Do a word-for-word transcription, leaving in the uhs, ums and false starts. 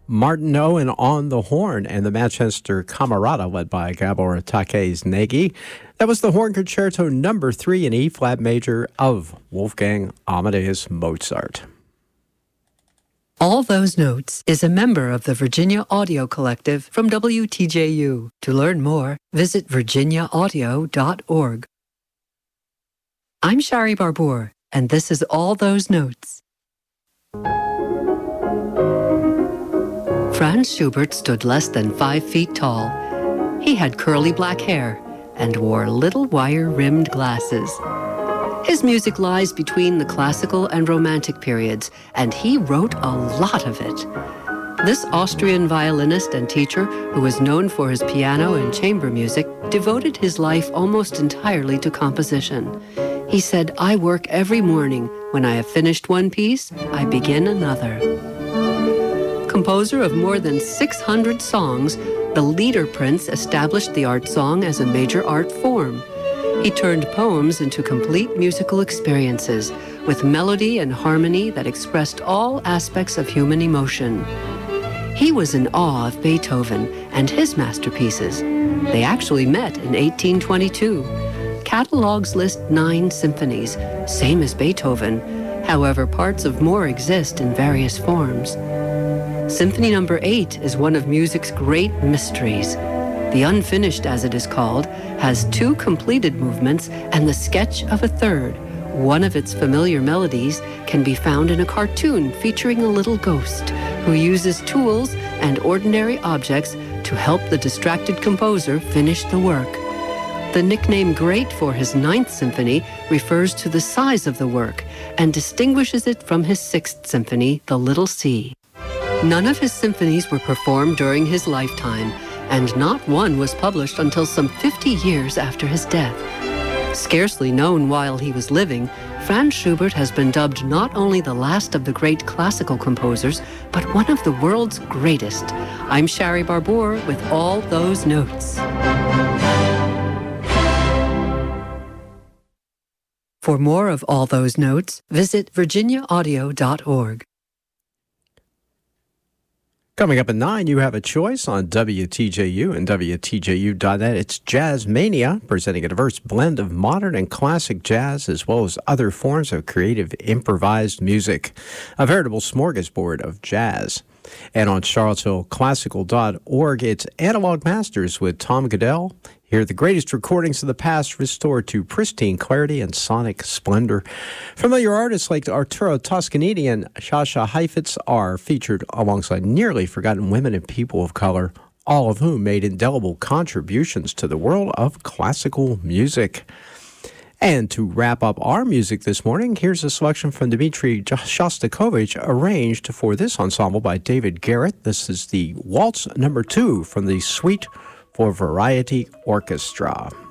Martineau and On the Horn, and the Manchester Camerata led by Gabor Takes-Nagy. That was the Horn Concerto number three in E-flat major of Wolfgang Amadeus Mozart. All Those Notes is a member of the Virginia Audio Collective from W T J U. To learn more, visit virginia audio dot org. I'm Shari Barbour, and this is All Those Notes. Franz Schubert stood less than five feet tall. He had curly black hair and wore little wire-rimmed glasses. His music lies between the classical and romantic periods, and he wrote a lot of it. This Austrian violinist and teacher, who was known for his piano and chamber music, devoted his life almost entirely to composition. He said, "I work every morning. When I have finished one piece, I begin another." Composer of more than six hundred songs, the Lieder Prince established the art song as a major art form. He turned poems into complete musical experiences with melody and harmony that expressed all aspects of human emotion. He was in awe of Beethoven and his masterpieces. They actually met in eighteen twenty-two. Catalogs list nine symphonies, same as Beethoven. However, parts of more exist in various forms. Symphony number eight is one of music's great mysteries. The Unfinished, as it is called, has two completed movements and the sketch of a third. One of its familiar melodies can be found in a cartoon featuring a little ghost who uses tools and ordinary objects to help the distracted composer finish the work. The nickname Great for his Ninth Symphony refers to the size of the work and distinguishes it from his Sixth Symphony, the Little C. None of his symphonies were performed during his lifetime, and not one was published until some fifty years after his death. Scarcely known while he was living, Franz Schubert has been dubbed not only the last of the great classical composers, but one of the world's greatest. I'm Shari Barbour with All Those Notes. For more of All Those Notes, visit virginia audio dot org. Coming up at nine, you have a choice on W T J U and W T J U dot net. It's Jazz Mania, presenting a diverse blend of modern and classic jazz, as well as other forms of creative improvised music. A veritable smorgasbord of jazz. And on charlottesville classical dot org, it's Analog Masters with Tom Goodell. Hear the greatest recordings of the past restored to pristine clarity and sonic splendor. Familiar artists like Arturo Toscanini and Sasha Heifetz are featured alongside nearly forgotten women and people of color, all of whom made indelible contributions to the world of classical music. And to wrap up our music this morning, here's a selection from Dmitri Shostakovich, arranged for this ensemble by David Garrett. This is the Waltz number two from the Suite for Variety Orchestra.